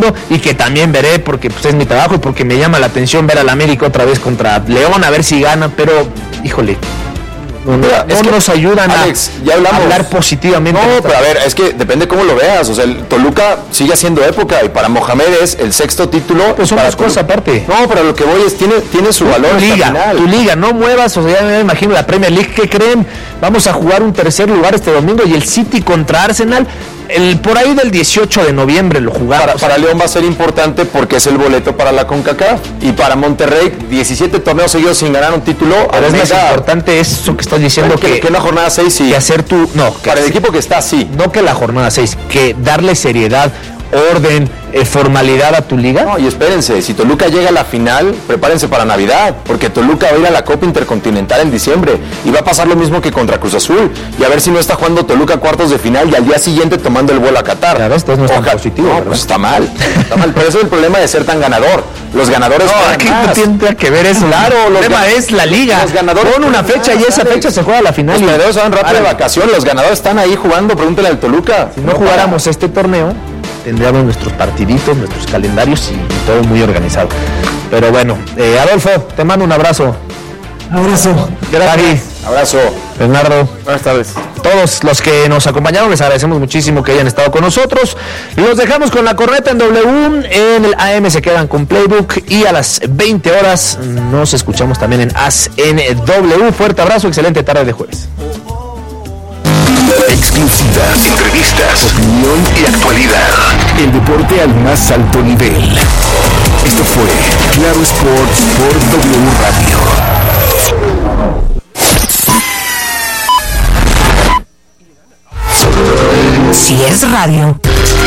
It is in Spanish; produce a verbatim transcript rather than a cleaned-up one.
viendo y que también veré porque pues, es mi trabajo y porque me llama la atención ver al América otra vez contra León, a ver si gana, pero, híjole, no, no, Mira, no es que, nos ayudan Alex, a ya hablamos. hablar positivamente. No, pero a ver, es que depende cómo lo veas. O sea, el Toluca sigue haciendo época y para Mohamed es el sexto título. Pues son para dos cosas aparte. No, pero lo que voy es, tiene, tiene su valor. Tu liga, final. tu liga, no muevas, o sea, ya me imagino la Premier League, ¿qué creen? Vamos a jugar un tercer lugar este domingo y el City contra Arsenal, el por ahí del dieciocho de noviembre lo jugamos. Para, para León va a ser importante porque es el boleto para la CONCACAF. Y para Monterrey, diecisiete torneos seguidos sin ganar un título. Pero es más importante eso que estás diciendo, que, que, que en la jornada seis sí. que hacer tu... No, que para el hacer, equipo que está así. No que la jornada seis, que darle seriedad, orden, eh, formalidad a tu liga. No, y espérense, si Toluca llega a la final, prepárense para Navidad, porque Toluca va a ir a la Copa Intercontinental en diciembre y va a pasar lo mismo que contra Cruz Azul, y a ver si no está jugando Toluca cuartos de final y al día siguiente tomando el vuelo a Qatar. Ya ves, entonces no es tan Ojalá, positivo, no, ¿verdad? pues está mal, está mal, pero eso es el problema de ser tan ganador. Los ganadores No, juegan aquí más. no tiene que ver eso. Claro, El los tema gan- es la liga. los ganadores Pon una juegan fecha y más, esa Alex. fecha se juega a la final. Los y- ganadores van rápido de Ahora, vacación, los ganadores están ahí jugando, pregúntale al Toluca. Si no jugáramos este torneo, tendríamos nuestros partiditos, nuestros calendarios y, y todo muy organizado. Pero bueno, eh, Adolfo, te mando un abrazo. Abrazo. Gracias. Abrazo. Bernardo. Buenas tardes. Todos los que nos acompañaron, les agradecemos muchísimo que hayan estado con nosotros. Los dejamos con la corneta en W, en el A M se quedan con Playbook y a las veinte horas nos escuchamos también en A S N W. Fuerte abrazo, excelente tarde de jueves. Exclusivas, entrevistas, opinión y actualidad. El deporte al más alto nivel. Esto fue Claro Sports por W Radio. Si es radio.